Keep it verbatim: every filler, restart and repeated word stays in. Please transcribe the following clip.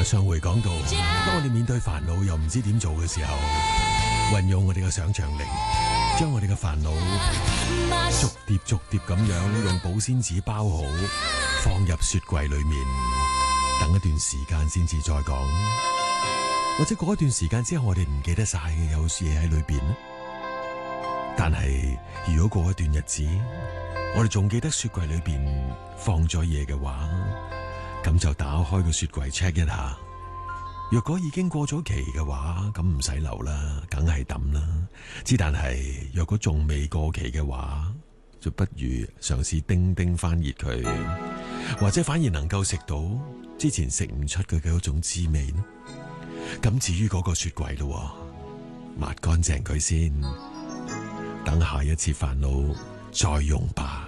上回講到，當我哋面對煩惱又唔知點做嘅時候，運用我哋嘅想象力，將我哋嘅煩惱逐碟逐碟咁樣用保鮮紙包好，放入雪櫃裏面，等一段時間先至再講。或者過一段時間之後，我哋唔記得晒有嘢喺裏邊。但係如果過一段日子，我哋仲記得雪櫃裏邊放咗嘢嘅話，咁就打開個雪櫃 check 一下。若果已經過咗期嘅話，咁唔使留啦，梗係抌啦。之但係若果仲未過期嘅話，就不如嘗試叮叮翻熱佢，或者反而能夠食到之前食唔出佢嘅嗰種滋味呢。咁至於嗰個雪櫃咯，抹乾淨佢先，等下一次煩惱再用吧。